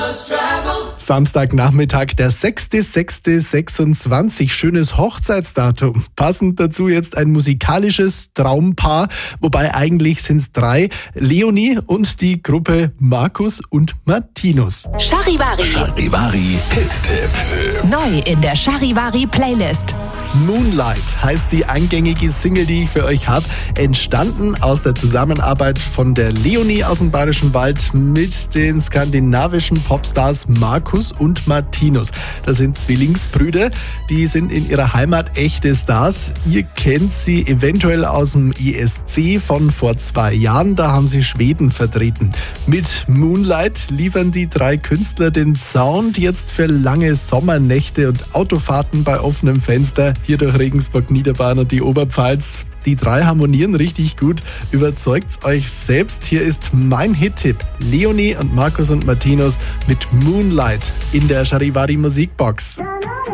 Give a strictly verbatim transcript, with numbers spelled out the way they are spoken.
Samstagnachmittag, der sechster sechster sechsundzwanzig. Schönes Hochzeitsdatum. Passend dazu jetzt ein musikalisches Traumpaar, wobei eigentlich sind es drei. Leonie und die Gruppe Markus und Martinus. Charivari. Charivari Hit-Tipp. Neu in der Charivari Playlist. Moonlight heißt die eingängige Single, die ich für euch habe. Entstanden aus der Zusammenarbeit von der Leonie aus dem Bayerischen Wald mit den skandinavischen Popstars Markus und Martinus. Das sind Zwillingsbrüder, die sind in ihrer Heimat echte Stars. Ihr kennt sie eventuell aus dem E S C von vor zwei Jahren, da haben sie Schweden vertreten. Mit Moonlight liefern die drei Künstler den Sound jetzt für lange Sommernächte und Autofahrten bei offenem Fenster hier durch Regensburg, Niederbayern und die Oberpfalz. Die drei harmonieren richtig gut. Überzeugt's euch selbst. Hier ist mein Hit-Tipp. Leonie und Markus und Martinus mit Moonlight in der Charivari Musikbox.